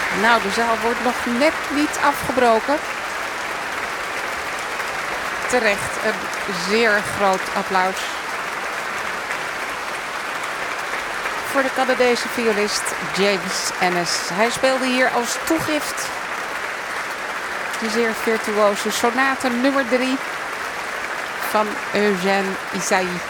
Nou, de zaal wordt nog net niet afgebroken. Terecht een zeer groot applaus voor de Canadese violist James Ennis. Hij speelde hier als toegift de zeer virtuoze sonate nummer 3 van Eugène Ysaÿe.